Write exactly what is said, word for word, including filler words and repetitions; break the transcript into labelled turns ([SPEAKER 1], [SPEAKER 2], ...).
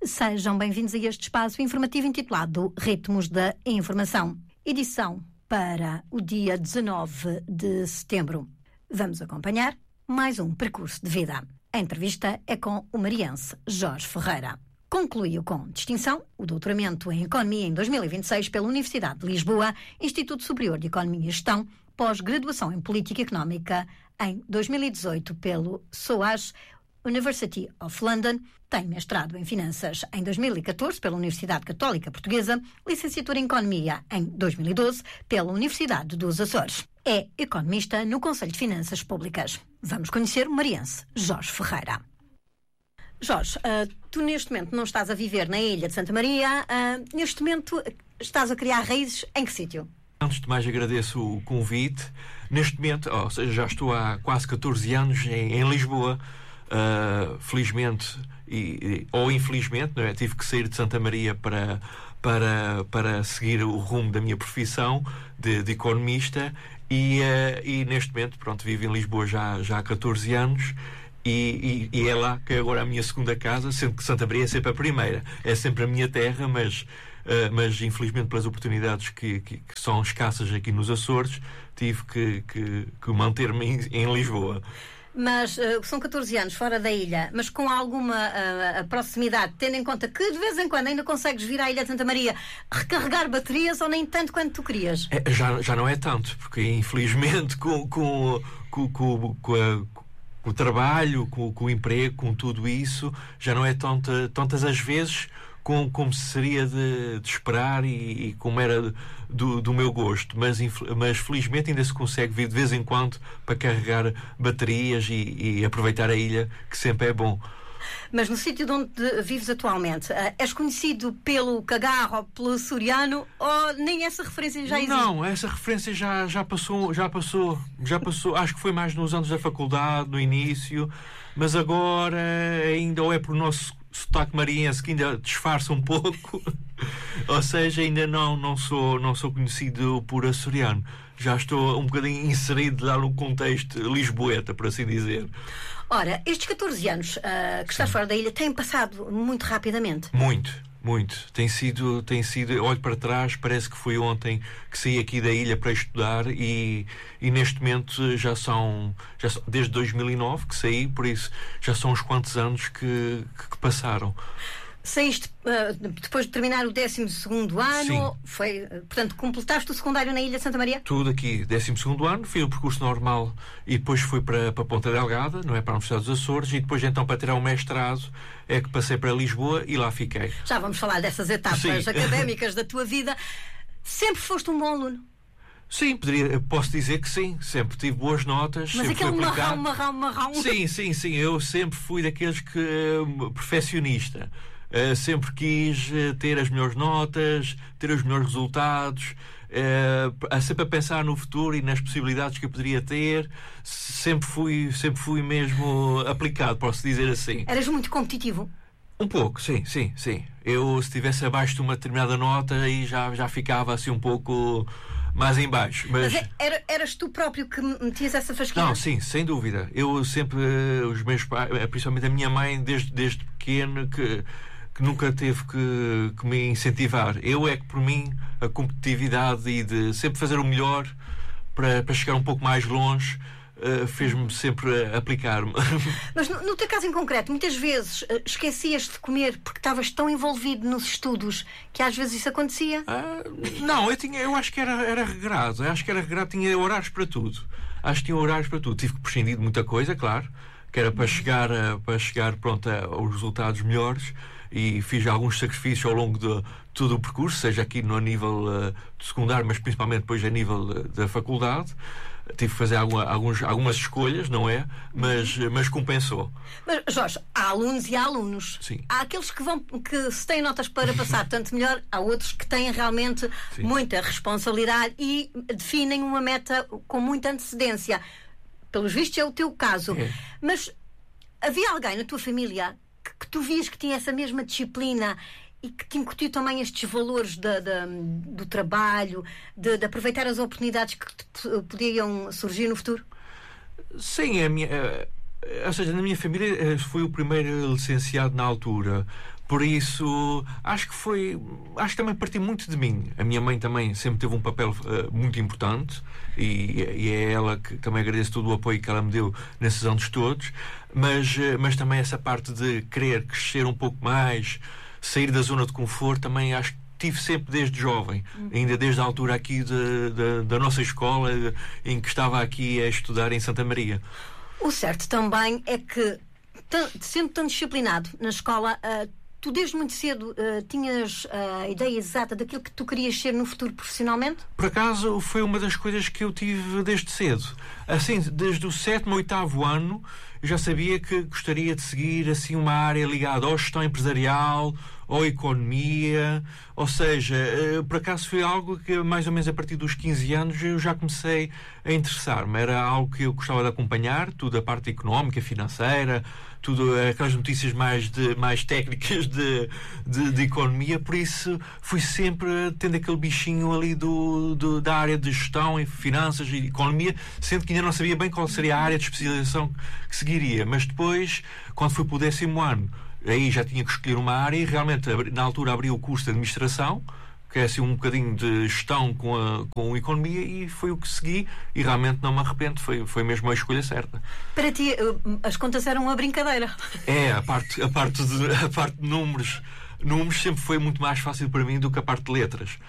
[SPEAKER 1] Sejam bem-vindos a este espaço informativo intitulado Ritmos da Informação, edição para o dia dezanove de setembro. Vamos acompanhar mais um percurso de vida. A entrevista é com o mariense Jorge Ferreira. Concluiu com distinção o doutoramento em Economia em dois mil e vinte e seis pela Universidade de Lisboa, Instituto Superior de Economia e Gestão, pós-graduação em Política Económica em dois mil e dezoito pelo S O A S, University of London, tem mestrado em Finanças em dois mil e catorze pela Universidade Católica Portuguesa, licenciatura em Economia em dois mil e doze pela Universidade dos Açores. É economista no Conselho de Finanças Públicas. Vamos conhecer o mariense Jorge Ferreira. Jorge, uh, tu neste momento não estás a viver na Ilha de Santa Maria, uh, neste momento estás a criar raízes em que sítio?
[SPEAKER 2] Antes de mais agradeço o convite. Neste momento, ou seja, já estou há quase catorze anos em, em Lisboa. Uh, felizmente e, e, ou infelizmente, não é? Tive que sair de Santa Maria para, para, para seguir o rumo da minha profissão de, de economista e, uh, e neste momento, pronto, vivo em Lisboa já, já há catorze anos e, e, e é lá que é agora a minha segunda casa, sendo que Santa Maria é sempre a primeira, é sempre a minha terra, mas, uh, mas infelizmente pelas oportunidades que, que, que são escassas aqui nos Açores, tive que, que, que manter-me em, em Lisboa.
[SPEAKER 1] Mas uh, são catorze anos fora da ilha, mas com alguma uh, proximidade, tendo em conta que de vez em quando ainda consegues vir à Ilha de Santa Maria recarregar baterias ou nem tanto quanto tu querias?
[SPEAKER 2] É, já, já não é tanto, porque infelizmente com, com, com, com, com, a, com o trabalho, com, com o emprego, com tudo isso, já não é tanta, tantas as vezes como, como seria de, de esperar e, e como era do, do meu gosto, mas, mas felizmente ainda se consegue vir de vez em quando para carregar baterias e, e aproveitar a ilha, que sempre é bom.
[SPEAKER 1] Mas no sítio onde vives atualmente, uh, és conhecido pelo cagarro ou pelo açoriano, ou nem essa referência já existe?
[SPEAKER 2] Não, essa referência já, já passou, já passou, já passou, acho que foi mais nos anos da faculdade, no início, mas agora ainda ou é por nosso sotaque mariense que ainda disfarça um pouco, ou seja, ainda não, não, sou, não sou conhecido por açoriano. Já estou um bocadinho inserido lá no contexto lisboeta, por assim dizer.
[SPEAKER 1] Ora, estes catorze anos uh, que estás fora da ilha têm passado muito rapidamente.
[SPEAKER 2] Muito, muito. Tem sido, tem sido, olho para trás, parece que foi ontem que saí aqui da ilha para estudar e, e neste momento já são, já são, desde dois mil e nove que saí, por isso já são uns quantos anos que, que, que passaram.
[SPEAKER 1] Saíste uh, depois de terminar o décimo segundo ano.
[SPEAKER 2] Sim.
[SPEAKER 1] Foi, uh, portanto, completaste o secundário na Ilha de Santa Maria?
[SPEAKER 2] Tudo aqui, décimo segundo ano, fiz o percurso normal e depois fui para, para Ponta Delgada, não é, para a Universidade dos Açores, e depois então para tirar o mestrado é que passei para Lisboa e lá fiquei.
[SPEAKER 1] Já vamos falar dessas etapas Sim. académicas da tua vida. Sempre foste um bom aluno?
[SPEAKER 2] Sim, poderia, posso dizer que sim, sempre tive boas notas.
[SPEAKER 1] Mas aquele marrão, marrão, marrão...
[SPEAKER 2] Sim, sim, sim, eu sempre fui daqueles que... Uh, perfeccionista. Uh, sempre quis uh, ter as melhores notas, ter os melhores resultados, uh, sempre a pensar no futuro e nas possibilidades que eu poderia ter. Sempre fui, sempre fui mesmo aplicado, posso dizer assim.
[SPEAKER 1] Eras muito competitivo?
[SPEAKER 2] Um pouco, sim, sim, sim. Eu, se estivesse abaixo de uma determinada nota, aí já, já ficava assim um pouco mais em baixo. Mas,
[SPEAKER 1] mas era, eras tu próprio que metias essa fasquia?
[SPEAKER 2] Não, sim, sem dúvida. Eu sempre, os meus pais, principalmente a minha mãe, desde, desde pequeno, que... que nunca teve que, que me incentivar. Eu é que, por mim, a competitividade e de sempre fazer o melhor para, para chegar um pouco mais longe uh, fez-me sempre aplicar-me.
[SPEAKER 1] Mas no, no teu caso em concreto, muitas vezes uh, esquecias de comer porque estavas tão envolvido nos estudos que às vezes isso acontecia?
[SPEAKER 2] Uh, não, eu, tinha, eu acho que era, era regrado. Eu acho que era regrado, tinha horários para tudo. Acho que tinha horários para tudo. Tive que prescindir de muita coisa, claro, que era para chegar, a, para chegar pronto, a, aos resultados melhores. E fiz alguns sacrifícios ao longo de todo o percurso, seja aqui no nível uh, do secundário, mas principalmente depois a nível uh, da faculdade. Tive que fazer alguma, alguns, algumas escolhas, não é? Mas, mas compensou.
[SPEAKER 1] Mas, Jorge, há alunos e há alunos.
[SPEAKER 2] Sim.
[SPEAKER 1] Há aqueles que vão, que se têm notas para passar tanto melhor, há outros que têm realmente Sim. muita responsabilidade e definem uma meta com muita antecedência. Pelos vistos é o teu caso.
[SPEAKER 2] É.
[SPEAKER 1] Mas havia alguém na tua família que, que tu vias que tinha essa mesma disciplina e que te incutiu também estes valores de, de, do trabalho, de, de aproveitar as oportunidades que te podiam surgir no futuro?
[SPEAKER 2] Sim, a minha, ou seja, na minha família fui o primeiro licenciado na altura. Por isso, acho que foi. Acho que também partiu muito de mim. A minha mãe também sempre teve um papel uh, muito importante e, e é ela que também agradeço todo o apoio que ela me deu nesses anos todos. Mas, uh, mas também essa parte de querer crescer um pouco mais, sair da zona de conforto, também acho que tive sempre desde jovem, uhum. ainda desde a altura aqui de, de, da nossa escola, em que estava aqui a estudar em Santa Maria.
[SPEAKER 1] O certo também é que, sempre tão disciplinado na escola, uh, tu desde muito cedo uh, tinhas a ideia exata daquilo que tu querias ser no futuro profissionalmente?
[SPEAKER 2] Por acaso foi uma das coisas que eu tive desde cedo. Assim, desde o sétimo, oitavo ano, eu já sabia que gostaria de seguir assim uma área ligada à gestão empresarial, ou economia, ou seja, por acaso foi algo que mais ou menos a partir dos quinze anos eu já comecei a interessar-me. Era algo que eu gostava de acompanhar, tudo a parte económica, financeira, tudo aquelas notícias mais, de, mais técnicas de, de, de economia, por isso fui sempre tendo aquele bichinho ali do, do, da área de gestão e finanças e economia, sendo que ainda não sabia bem qual seria a área de especialização que seguiria, mas depois, quando fui para o décimo ano, aí já tinha que escolher uma área e realmente na altura abri o curso de administração, que é assim um bocadinho de gestão com a, com a economia, e foi o que segui e realmente não me arrependo, foi, foi mesmo a escolha certa.
[SPEAKER 1] Para ti as contas eram uma brincadeira?
[SPEAKER 2] É, a parte, a parte, de, a parte de números números sempre foi muito mais fácil para mim do que a parte de letras.